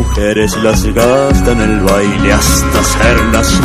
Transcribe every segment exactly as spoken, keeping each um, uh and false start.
mujeres las gasta en el baile hasta hacerlas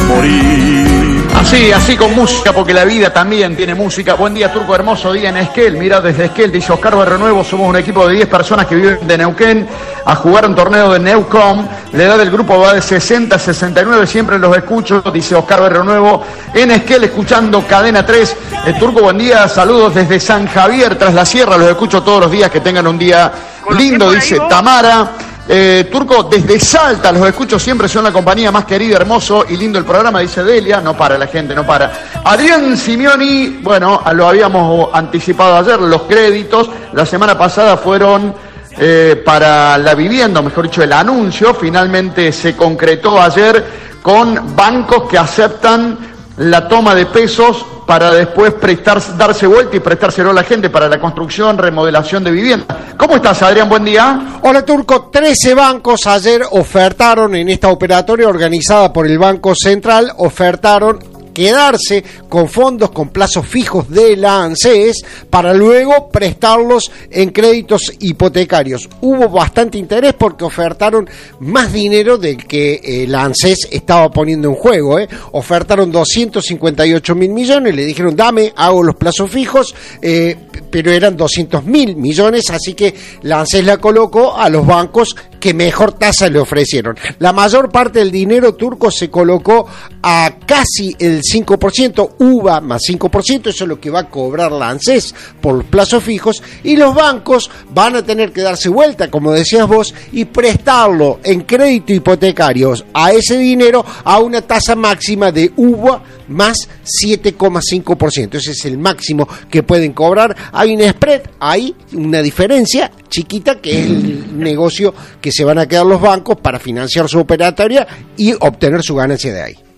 morir. Así, así con música, porque la vida también tiene música. Buen día, Turco, hermoso día en Esquel. Mira, desde Esquel, dice Oscar Barrenuevo, somos un equipo de diez personas que viven de Neuquén a jugar un torneo de Neucom. La edad del grupo va de sesenta a sesenta y nueve, siempre los escucho, dice Oscar Barrenuevo, en Esquel, escuchando Cadena tres. Eh, Turco, buen día, saludos desde San Javier, tras la sierra, los escucho todos los días, que tengan un día lindo, dice Tamara. Eh, Turco, desde Salta, los escucho siempre, son la compañía más querida, hermoso y lindo el programa, dice Delia. No para la gente, no para. Adrián Simeoni, bueno, lo habíamos anticipado ayer, los créditos, la semana pasada fueron eh, para la vivienda, o mejor dicho, el anuncio, finalmente se concretó ayer con bancos que aceptan la toma de pesos para después prestar, darse vuelta y prestárselo a la gente para la construcción, remodelación de vivienda. ¿Cómo estás, Adrián? Buen día. Hola, Turco. trece bancos ayer ofertaron en esta operatoria organizada por el Banco Central, ofertaron quedarse con fondos con plazos fijos de la ANSES para luego prestarlos en créditos hipotecarios. Hubo bastante interés porque ofertaron más dinero del que eh, la ANSES estaba poniendo en juego. ¿eh? Ofertaron doscientos cincuenta y ocho mil millones, le dijeron dame, hago los plazos fijos, eh, pero eran doscientos mil millones, así que la ANSES la colocó a los bancos que mejor tasa le ofrecieron. La mayor parte del dinero, Turco, se colocó a casi el cinco por ciento, U V A más cinco por ciento, eso es lo que va a cobrar la ANSES por los plazos fijos, y los bancos van a tener que darse vuelta, como decías vos, y prestarlo en crédito hipotecario a ese dinero a una tasa máxima de U V A más siete coma cinco por ciento. Ese es el máximo que pueden cobrar. Hay un spread, hay una diferencia chiquita que es el negocio que se van a quedar los bancos para financiar su operatoria y obtener su ganancia de ahí.